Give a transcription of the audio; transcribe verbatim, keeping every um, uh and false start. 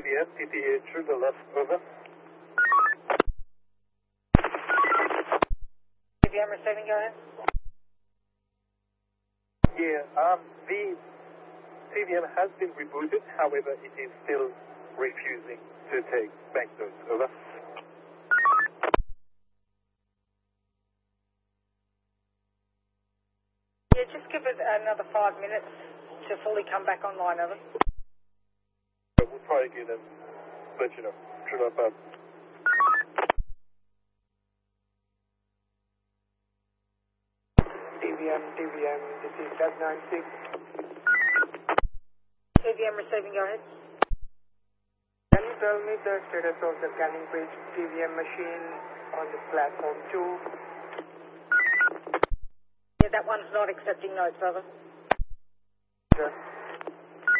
V M, P T A through the left, over. C V M receiving, go ahead. Yeah, um, the C V M has been rebooted, however, it is still refusing to take banknotes, over. Yeah, just give it another five minutes to fully come back online, over. We'll try again and let you know. True up, up. T V M, T V M, this is Doug nine six. C V M receiving, go ahead. Can you tell me the status of the Canning Bridge T V M machine on the platform two? Yeah, that one's not accepting notes, over. Sir.